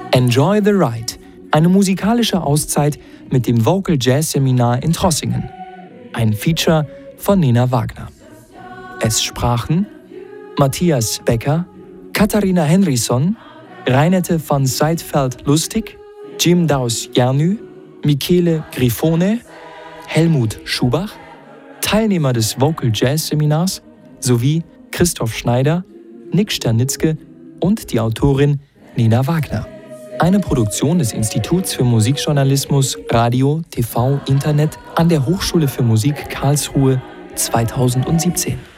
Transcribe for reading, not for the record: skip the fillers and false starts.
Enjoy the Ride, eine musikalische Auszeit mit dem Vocal Jazz Seminar in Trossingen. Ein Feature von Nina Wagner. Es sprachen Matthias Becker, Katharina Henriksson, Reinette van Seidfeld-Lustig, Jim Daus-Jernü, Michele Grifone, Helmut Schubach, Teilnehmer des Vocal Jazz Seminars sowie Christoph Schneider, Nick Sternitzke und die Autorin Nina Wagner. Eine Produktion des Instituts für Musikjournalismus, Radio, TV, Internet an der Hochschule für Musik Karlsruhe 2017.